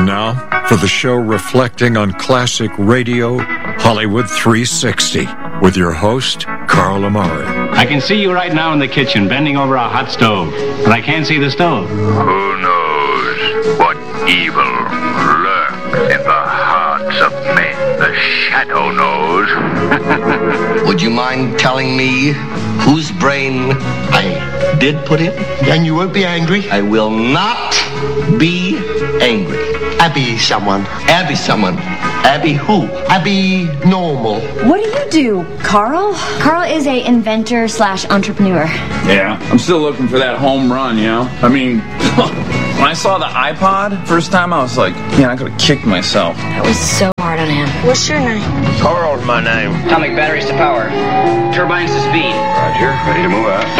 And now, for the show reflecting on classic radio, Hollywood 360, with your host, Carl Amari. I can see you right now in the kitchen, bending over a hot stove, but I can't see the stove. Who knows what evil lurks in the hearts of men? The shadow knows. Would you mind telling me whose brain I did put in? And you won't be angry? I will not be angry. Abby someone. Abby someone. Abby who? Abby normal. What do you do, Carl? Carl is a inventor / entrepreneur. Yeah, I'm still looking for that home run, you know? I mean, when I saw the iPod first time, I was like, man, I could have kicked myself. That was so hard on him. What's your name? Carl's my name. Atomic batteries to power. Turbines to speed. Roger, ready to move out.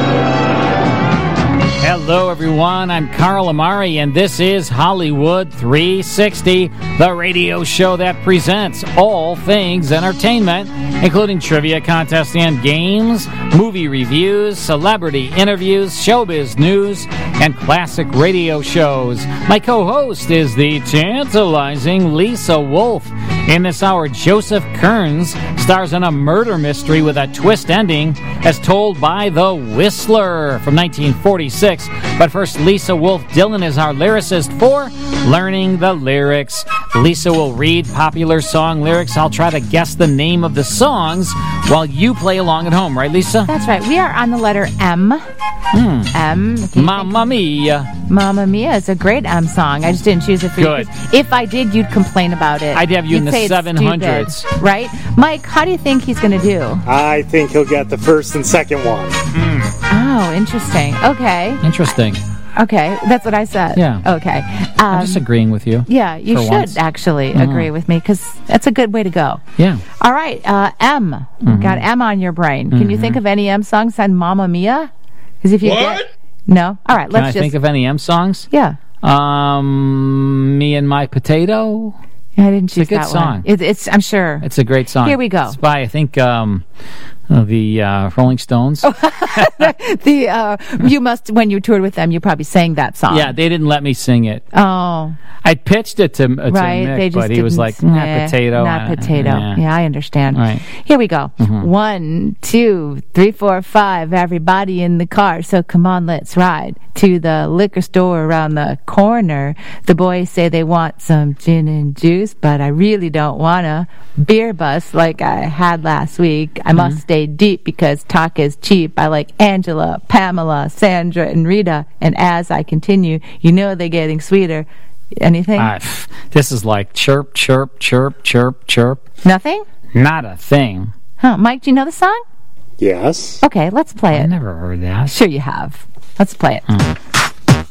Hello, everyone. I'm Carl Amari, and this is Hollywood 360, the radio show that presents all things entertainment, including trivia contests and games, movie reviews, celebrity interviews, showbiz news, and classic radio shows. My co-host is the tantalizing Lisa Wolf. In this hour, Joseph Kearns stars in a murder mystery with a twist ending as told by The Whistler from 1946. But first, Lisa Wolf Dillon is our lyricist for Learning the Lyrics. Lisa will read popular song lyrics. I'll try to guess the name of the songs while you play along at home. Right, Lisa? That's right. We are on the letter M. M. Mamma Mia. Mamma Mia is a great M song. I just didn't choose it for Good. you. If I did, you'd complain about it. I'd have you in the say it's 700s. stupid, right? Mike, how do you think he's going to do? I think he'll get the first and second one. Oh, interesting. Okay. Interesting. Okay, that's what I said. Yeah. Okay. I'm just agreeing with you. Yeah, you for should once. actually agree with me because that's a good way to go. Yeah. All right, M. Got M on your brain. Can you think of any M songs on Mamma Mia? Because if you get no, all right. Can Let's I think of any M songs? Yeah. Me and My Potato. I didn't choose It's a good that song. one. It's I'm sure. It's a great song. Here we go. It's by, I think, the Rolling Stones. You must, when you toured with them, you probably sang that song. Yeah, they didn't let me sing it. Oh. I pitched it to Right, Mick, they just but he was like, potato. Not potato. Yeah, I understand. Right. Here we go. 1, 2, 3, 4, 5. Everybody in the car. So come on, let's ride to the liquor store around the corner. The boys say they want some gin and juice, but I really don't want a beer bus like I had last week. I must stay deep because talk is cheap. I like Angela, Pamela, Sandra, and Rita. And as I continue, you know they're getting sweeter. Anything? This is like chirp, chirp, chirp, chirp, chirp. Nothing? Not a thing. Huh. Mike, do you know the song? Yes. Okay, let's play it. I never heard that. Sure you have. Let's play it.